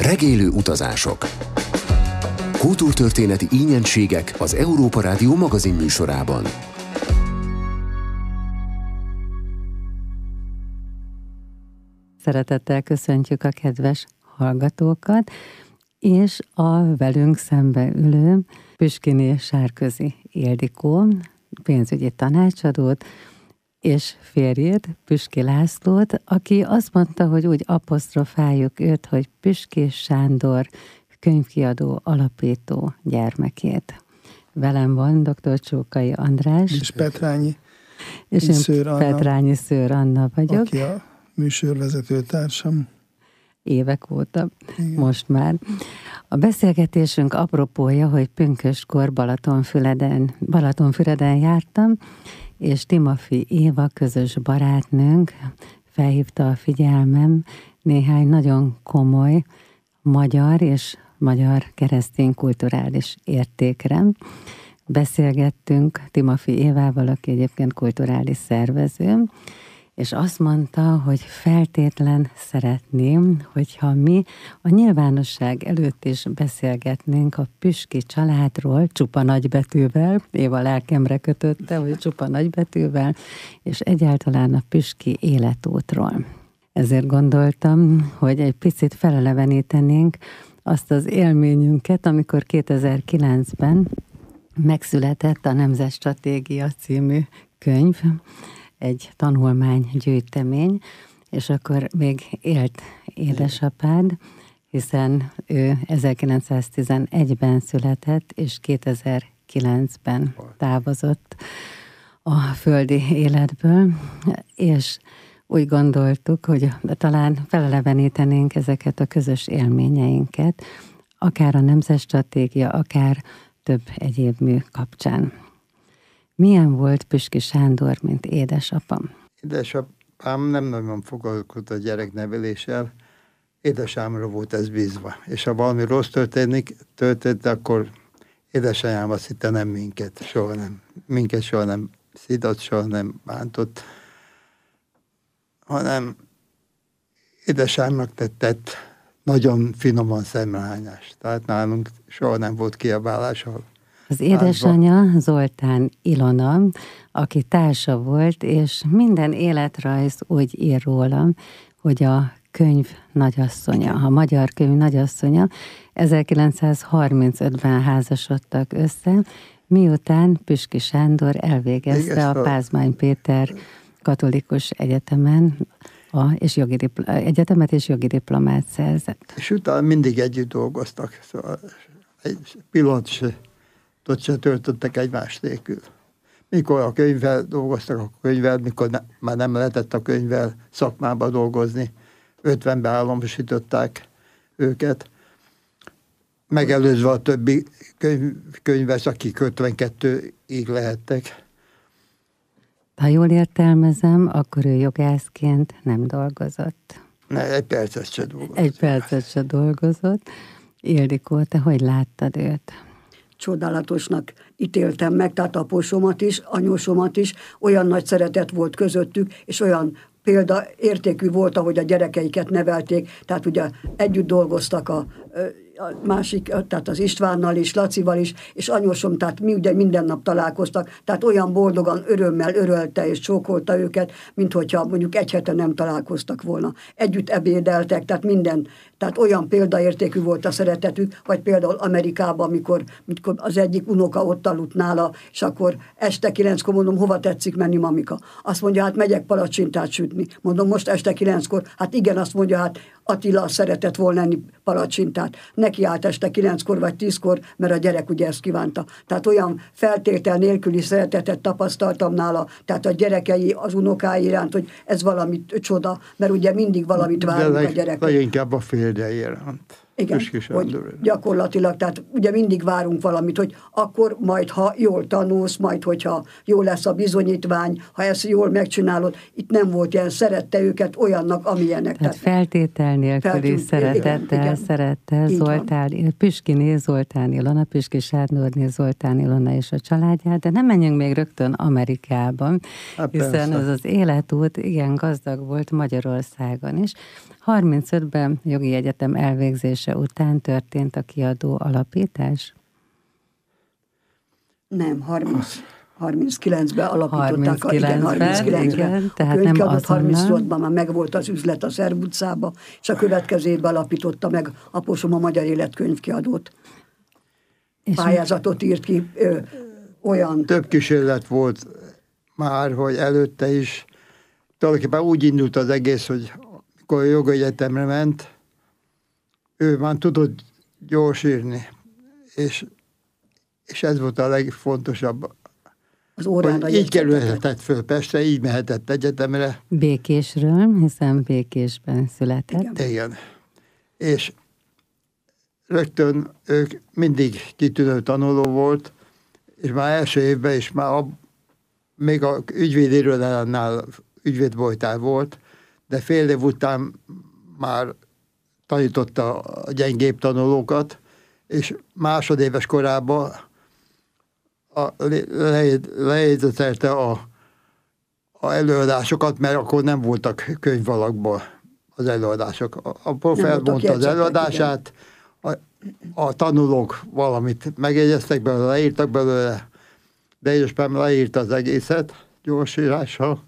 Regélő utazások. Kultúrtörténeti ínyentségek az Európa Rádió magazin műsorában. Szeretettel köszöntjük a kedves hallgatókat, és a velünk szembe ülő Püskiné Sárközi Ildikó, pénzügyi tanácsadót, és férjét, Püski Lászlót, aki azt mondta, hogy úgy apostrofáljuk őt, hogy Püskés Sándor könyvkiadó alapító gyermekét. Velem van dr. Csókai András. És Petrányi és én Petrányi Szőr Anna vagyok. Aki a műsorvezető társam. Évek óta, igen. Most már. A beszélgetésünk apropója, hogy pünköstkor Balatonfüreden jártam, és Timofy Éva közös barátnőnk felhívta a figyelmem néhány nagyon komoly magyar és magyar keresztény kulturális értékre. Beszélgettünk Timofy Évával, aki egyébként kulturális szervező, és azt mondta, hogy feltétlen szeretném, hogyha mi a nyilvánosság előtt is beszélgetnénk a Püski családról, csupa nagybetűvel, Éva lelkemre kötötte, hogy csupa nagybetűvel, és egyáltalán a püski életútról. Ezért gondoltam, hogy egy picit felelevenítenénk azt az élményünket, amikor 2009-ben megszületett a Nemzetstratégia című könyv, egy tanulmánygyűjtemény, és akkor még élt édesapád, hiszen ő 1911-ben született, és 2009-ben távozott a földi életből, és úgy gondoltuk, hogy talán felelevenítenénk ezeket a közös élményeinket, akár a Nemzetstratégia, akár több egyéb mű kapcsán. Milyen volt Püski Sándor, mint édesapám? Édesapám nem nagyon foglalkozott a gyerekneveléssel, édesanyámra volt ez bízva. És ha valami rossz történt, akkor édesanyám azt hitte nem minket soha nem szidott, soha nem bántott, hanem édesanyámnak tett nagyon finoman szemrehányást. Tehát nálunk soha nem volt kiabálás. Az édesanyja Zoltán Ilona, aki társa volt, és minden életrajz úgy ír róla, hogy a könyv nagyasszonya, a magyar könyv nagyasszonya 1935-ben házasodtak össze, miután Püski Sándor elvégezte a Pázmány Péter Katolikus Egyetemen egyetemet és jogi diplomát szerzett. És utána mindig együtt dolgoztak, szóval egy pillanatot se töltöttek egymás nélkül. Mikor a könyvvel dolgoztak, a könyvvel, mikor már nem lehetett a könyvvel szakmába dolgozni, 50-ben államosították őket, megelőzve a többi könyves, akik 52-ig lehettek. Ha jól értelmezem, akkor ő jogászként nem dolgozott. Egy percet se dolgozott. Egy percet se dolgozott. Ildikó, te hogy láttad őt? Csodálatosnak ítéltem meg, tehát aposomat is, anyósomat is, olyan nagy szeretet volt közöttük, és olyan példaértékű volt, ahogy a gyerekeiket nevelték, tehát ugye együtt dolgoztak a másik, tehát az Istvánnal is, Lacival is, és anyósom, tehát mi ugye minden nap találkoztak, tehát olyan boldogan, örömmel örölte és csókolta őket, mint hogyha mondjuk egy hete nem találkoztak volna. Együtt ebédeltek, tehát minden, tehát olyan példaértékű volt a szeretetük, vagy például Amerikában, amikor az egyik unoka ott aludt nála, és akkor este 9-kor mondom, hova tetszik menni, mamika? Azt mondja, hát megyek palacsintát sütni. Mondom, most este 9-kor, hát igen, azt mondja, hát Attila szeretett volna enni palacsintát. Neki állt este 9-kor vagy 10-kor, mert a gyerek ugye ezt kívánta. Tehát olyan feltétel nélküli szeretetet tapasztaltam nála, tehát a gyerekei, az unokái iránt, hogy ez valami csoda, mert ugye mindig valamit várunk a gyerekek. Leginkább a férje iránt. Igen, hogy gyakorlatilag, tehát ugye mindig várunk valamit, hogy akkor majd, ha jól tanulsz, majd, hogyha jó lesz a bizonyítvány, ha ezt jól megcsinálod, itt nem volt ilyen, szerette őket olyannak, amilyenek. Tehát feltétel nélküli szeretettel szerette Zoltán, Püskiné Zoltán Ilona, Püski Sándorné Zoltán Ilona és a családját, de nem menjünk még rögtön Amerikában, hiszen ez az életút igen gazdag volt Magyarországon is. 35-ben jogi egyetem elvégzése után történt a kiadó alapítás? Nem, 39-ben alapították. 39-ben, tehát nem könyvkiadót, azonnal. 38-ban már megvolt az üzlet a Szerb utcába, és a következő évben alapította meg Aposom a Magyar Életkönyvkiadót. Pályázatot írt ki olyan... Több kísérlet volt már, hogy előtte is. Tulajdonképpen úgy indult az egész, hogy amikor a jogegyetemre ment, ő már tudott gyors írni, és ez volt a legfontosabb. Az órára így kerülhetett föl Pestre, így mehetett egyetemre. Békésről, hiszen Békésben született. Igen. És rögtön ők mindig kitűnő tanuló volt, és már első évben is már még a ügyvédirodánál ügyvédboltár volt, de fél év után már tanította a gyengébb tanulókat, és másodéves korában lejegyzetelte a előadásokat, mert akkor nem voltak könyvalakban az előadások. A prof elmondta az előadását, a tanulók valamit megjegyeztek belőle, leírtak belőle, de édesapám leírta az egészet gyorsírással,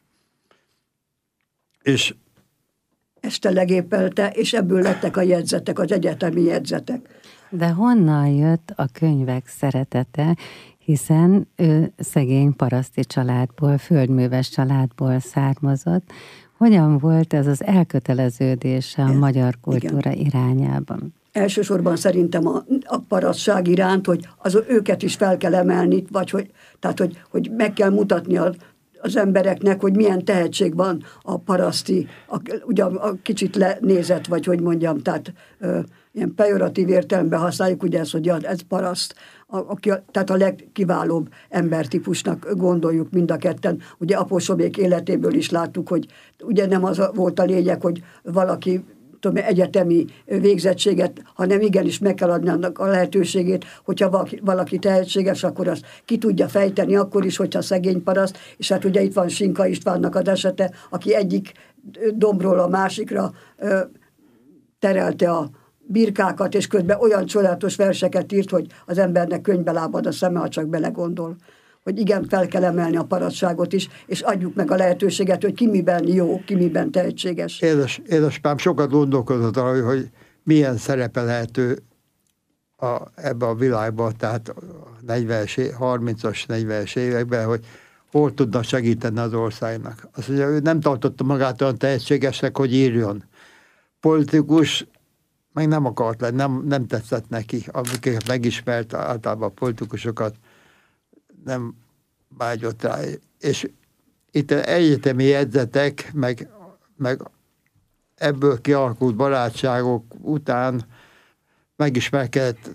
és este legépelte, és ebből lettek a jegyzetek, az egyetemi jegyzetek. De honnan jött a könyvek szeretete, hiszen ő szegény paraszti családból, földműves családból származott. Hogyan volt ez az elköteleződése a magyar kultúra irányában? Elsősorban szerintem a parasztság iránt, hogy őket is fel kell emelni, vagy hogy meg kell mutatni az embereknek, hogy milyen tehetség van a paraszti, ugye a kicsit lenézett, vagy hogy mondjam, tehát ilyen pejoratív értelemben használjuk ugye ezt, hogy ez paraszt, tehát a legkiválóbb embertípusnak gondoljuk mind a ketten. Ugye Aposomék életéből is láttuk, hogy ugye nem az volt a lényeg, hogy valaki egyetemi végzettséget, hanem igenis meg kell adni annak a lehetőségét, hogyha valaki tehetséges, akkor azt ki tudja fejteni, akkor is, hogyha szegény paraszt, és hát ugye itt van Sinka Istvánnak az esete, aki egyik dombról a másikra terelte a birkákat, és közben olyan csodálatos verseket írt, hogy az embernek könyvbe lábad a szeme, ha csak belegondol. Hogy igen, fel kell emelni a parasztságot is, és adjuk meg a lehetőséget, hogy ki miben jó, ki miben tehetséges. Édesapám sokat gondolkodott arra, hogy milyen szerepe lehető ebbe a világban, tehát a 30-as, 40-es években, hogy hol tudna segíteni az országnak. Azt mondja, ő nem tartotta magát olyan tehetségesnek, hogy írjon. Politikus meg nem akart lenni, nem tetszett neki, amiket megismert általában a politikusokat, nem vágyott rá. És itt egyetemi jegyzetek, meg ebből kialakult barátságok után megismerkedett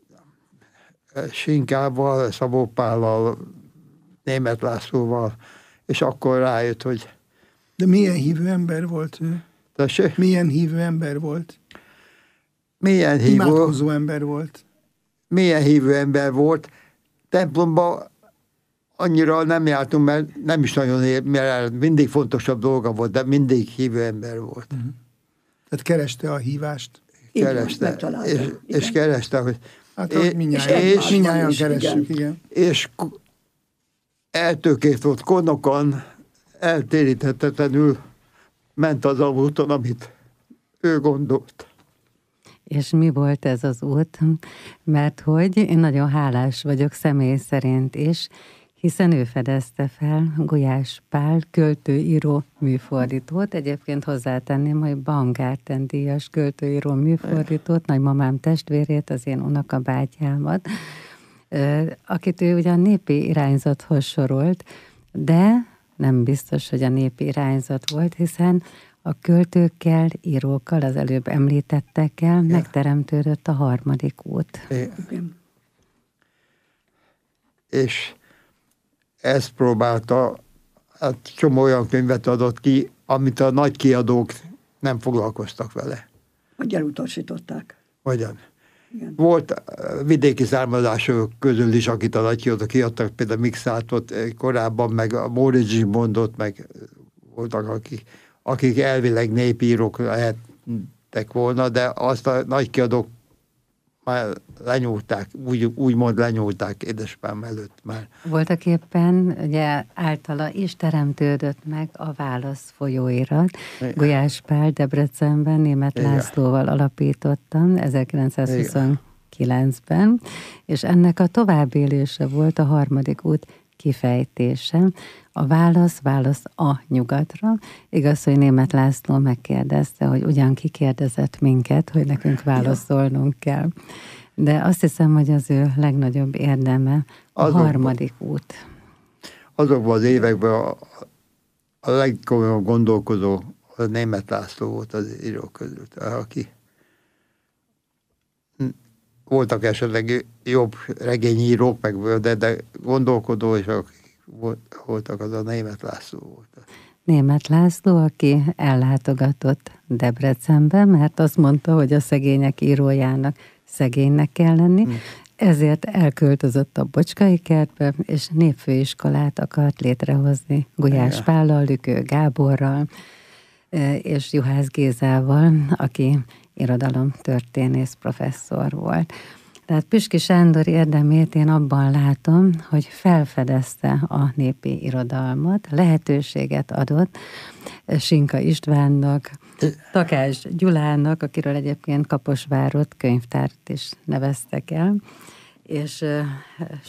Sinkával, Szabó Pállal, Németh Lászlóval, és akkor rájött, hogy... De milyen hívő ember volt ő? Tessék? Milyen hívő ember volt? Milyen hívő... Imádkozó ember volt. Milyen hívő ember volt. Templomba annyira nem jártunk, mert nem is nagyon mert mindig fontosabb dolga volt, de mindig hívő ember volt. Uh-huh. Tehát kereste a hívást. Kereste, és kereste, hogy... Hát mindnyájan keressük, igen. És eltökélt volt Konokon, eltéríthetetlenül ment az a úton, amit ő gondolt. És mi volt ez az út? Mert hogy én nagyon hálás vagyok személy szerint is, hiszen ő fedezte fel Gulyás Pál költőíró műfordítót. Egyébként hozzátenném, hogy Baumgarten díjas költőíró műfordítót, nagymamám testvérét, az én unokabátyámat, akit ő ugyan népi irányzathoz sorolt, de nem biztos, hogy a népi irányzat volt, hiszen a költőkkel, írókkal, az előbb említettekkel megteremtődött a harmadik út. És ezt próbálta, hát csomó olyan könyvet adott ki, amit a nagy kiadók nem foglalkoztak vele. Vagy elutasították. Hogyan? Volt vidéki származások közül is, akit a nagy kiadók kiadtak, például Mixátot korábban, meg a Móricz Zsigmondot, meg voltak, akik akik elvileg népírók lehettek volna, de azt a nagy kiadók már lenyúlták, úgymond lenyúlták édesapám előtt már. Voltak éppen, ugye általa is teremtődött meg a Válasz folyóirat. Gulyás Pál Debrecenben Németh Lászlóval alapítottam 1929-ben, és ennek a továbbélése volt a harmadik út kifejtése. A válasz a nyugatra. Igaz, hogy Németh László megkérdezte, hogy ugyan kikérdezett minket, hogy nekünk válaszolnunk kell. De azt hiszem, hogy az ő legnagyobb érdeme a harmadik út. Azokban az években a legkomolyabb gondolkodó a Németh László volt az írók között, aki voltak esetleg jobb regényírók, meg, de gondolkodó, és akik voltak, az a Németh László volt. Németh László, aki ellátogatott Debrecenbe, mert azt mondta, hogy a szegények írójának szegénynek kell lenni, ezért elköltözött a Bocskai kertbe, és népfőiskolát akart létrehozni Gulyás Pállal, Lükő Gáborral, és Juhász Gézával, aki irodalomtörténész professzor volt. Tehát Püspöki Sándor érdemét én abban látom, hogy felfedezte a népi irodalmat, lehetőséget adott Sinka Istvánnak, Takács Gyulának, akiről egyébként Kaposvárot, könyvtárt is neveztek el, és